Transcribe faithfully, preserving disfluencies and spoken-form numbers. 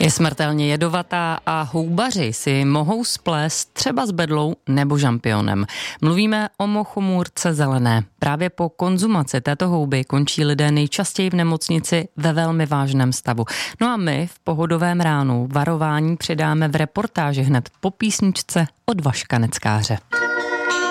Je smrtelně jedovatá a houbaři si mohou splést třeba s bedlou nebo žampionem. Mluvíme o mochomůrce zelené. Právě po konzumaci této houby končí lidé nejčastěji v nemocnici ve velmi vážném stavu. No a my v Pohodovém ránu varování přidáme v reportáži hned po písničce od Vaška Neckáře.